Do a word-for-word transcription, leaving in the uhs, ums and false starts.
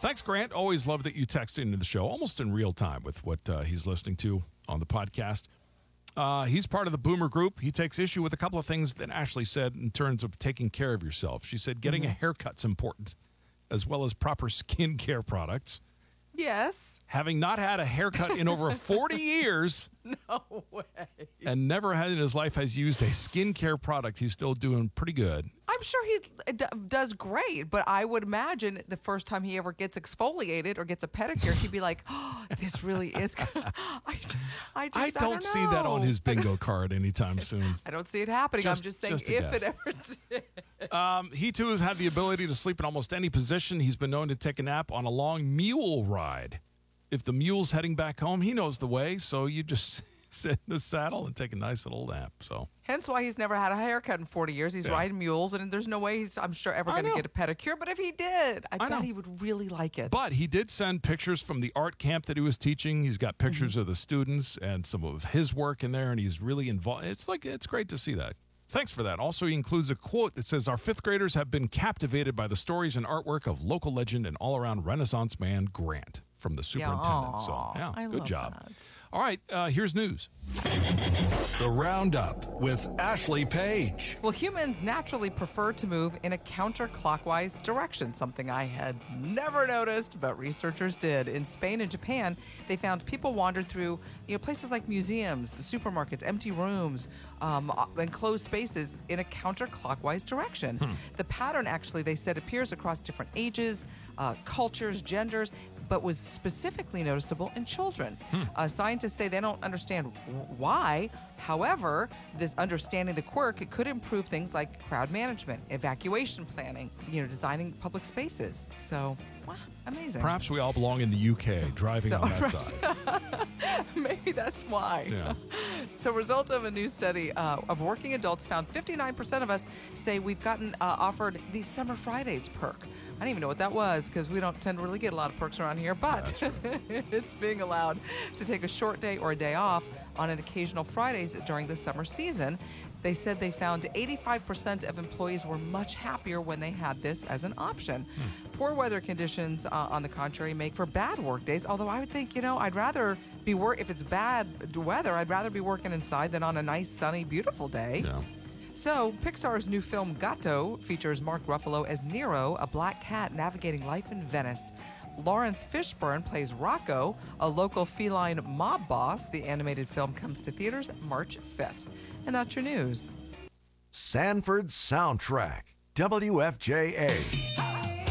Thanks, Grant. Always love that you text into the show almost in real time with what uh, he's listening to on the podcast. Uh, he's part of the Boomer Group. He takes issue with a couple of things that Ashley said in terms of taking care of yourself. She said getting mm-hmm. a haircut's important, as well as proper skincare products. Yes. Having not had a haircut in over forty years. No way. And never had in his life has used a skincare product. He's still doing pretty good. I'm sure he d- does great, but I would imagine the first time he ever gets exfoliated or gets a pedicure, he'd be like, oh, this really is good. I, I, just, I don't, I don't see that on his bingo card anytime soon. I don't see it happening. Just, I'm just saying just if guess. it ever did. Um, he, too, has had the ability to sleep in almost any position. He's been known to take a nap on a long mule ride. If the mule's heading back home, he knows the way, so you just sit in the saddle and take a nice little nap. So, hence why he's never had a haircut in forty years. He's yeah. riding mules, and there's no way he's, I'm sure, ever going to get a pedicure. But if he did, I, I bet know. he would really like it. But he did send pictures from the art camp that he was teaching. He's got pictures mm-hmm. of the students and some of his work in there, and he's really involved. It's like it's great to see that. Thanks for that. Also, he includes a quote that says, our fifth graders have been captivated by the stories and artwork of local legend and all-around Renaissance man Grant from the superintendent. Yeah, so, yeah, I good love job. That. All right, uh, here's news. The Roundup with Ashley Page. Well, humans naturally prefer to move in a counterclockwise direction, something I had never noticed, but researchers did. In Spain and Japan, they found people wandered through you know, places like museums, supermarkets, empty rooms, um, enclosed spaces in a counterclockwise direction. Hmm. The pattern, actually, they said, appears across different ages, uh, cultures, genders, but was specifically noticeable in children. Hmm. Uh, scientists say they don't understand why. However, this understanding the quirk, it could improve things like crowd management, evacuation planning, you know, designing public spaces. So, wow, amazing. Perhaps we all belong in the U K, so, driving so, on that right. side. Maybe that's why. Yeah. So results of a new study uh, of working adults found fifty-nine percent of us say we've gotten uh, offered the Summer Fridays perk. I didn't even know what that was because we don't tend to really get a lot of perks around here, but it's being allowed to take a short day or a day off on an occasional Fridays during the summer season. They said they found eighty-five percent of employees were much happier when they had this as an option. Hmm. Poor weather conditions, uh, on the contrary, make for bad work days, although I would think, you know, I'd rather be work if it's bad weather, I'd rather be working inside than on a nice, sunny, beautiful day. Yeah. So, Pixar's new film Gato features Mark Ruffalo as Nero, a black cat navigating life in Venice. Lawrence Fishburne plays Rocco, a local feline mob boss. The animated film comes to theaters March fifth. And that's your news. Sanford Soundtrack, W F J A.